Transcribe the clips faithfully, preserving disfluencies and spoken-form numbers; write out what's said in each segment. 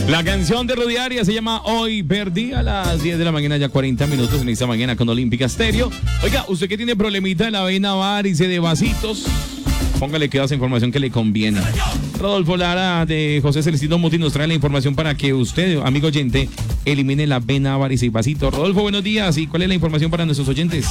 La canción de Rudiaria se llama Hoy Perdí a las diez de la mañana, ya cuarenta minutos en esta mañana con Olímpica Estéreo. Oiga, usted que tiene problemita en la vena varice de vasitos, póngale que esa información que le conviene. Rodolfo Lara de José Celestino Muti nos trae la información para que usted, amigo oyente, elimine la vena varice y vasito. Rodolfo, buenos días. ¿Y cuál es la información para nuestros oyentes?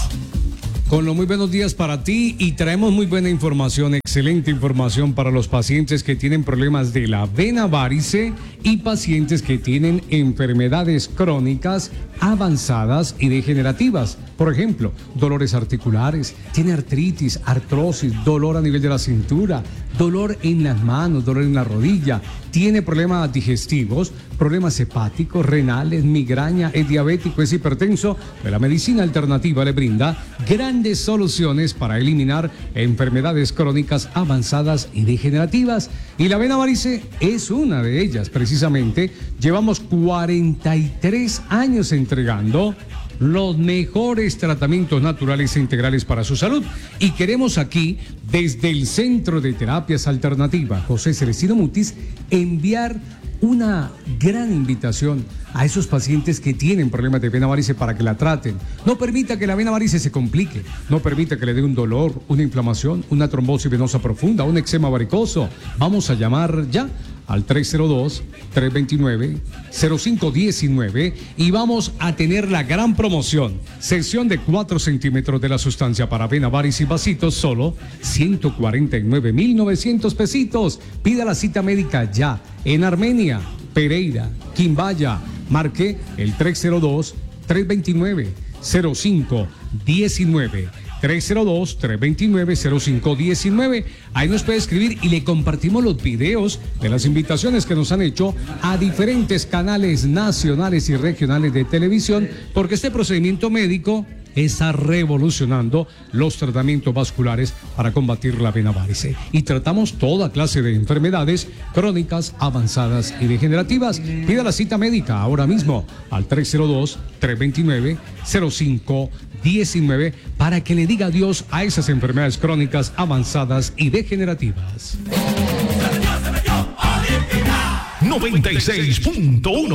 Con los muy buenos días para ti y traemos muy buena información, excelente información para los pacientes que tienen problemas de la vena varice y pacientes que tienen enfermedades crónicas avanzadas y degenerativas. Por ejemplo, dolores articulares, tiene artritis, artrosis, dolor a nivel de la cintura, dolor en las manos, dolor en la rodilla, tiene problemas digestivos, problemas hepáticos, renales, migraña, es diabético, es hipertenso. La medicina alternativa le brinda grandes soluciones para eliminar enfermedades crónicas avanzadas y degenerativas. Y la vena varice es una de ellas. Precisamente, llevamos cuarenta y tres años entregando los mejores tratamientos naturales e integrales para su salud. Y queremos aquí, desde el Centro de Terapias Alternativas José Celestino Mutis, enviar una gran invitación a esos pacientes que tienen problemas de vena varice para que la traten. No permita que la vena varice se complique, no permita que le dé un dolor, una inflamación, una trombosis venosa profunda, un eczema varicoso. Vamos a llamar ya al tres cero dos, tres dos nueve, cero cinco uno nueve y vamos a tener la gran promoción. Sesión de cuatro centímetros de la sustancia para vena varice y vasitos, solo ciento cuarenta y nueve mil novecientos pesitos. Pida la cita médica ya en Armenia, Pereira, Quimbaya. Marque el tres cero dos, tres dos nueve, cero cinco uno nueve. tres cero dos, tres dos nueve, cero cinco uno nueve. Ahí nos puede escribir y le compartimos los videos de las invitaciones que nos han hecho a diferentes canales nacionales y regionales de televisión, porque este procedimiento médico está revolucionando los tratamientos vasculares para combatir la vena varice. Y tratamos toda clase de enfermedades crónicas, avanzadas y degenerativas. Pida la cita médica ahora mismo al tres cero dos, tres dos nueve, cero cinco uno nueve para que le diga adiós a esas enfermedades crónicas, avanzadas y degenerativas. noventa y seis punto uno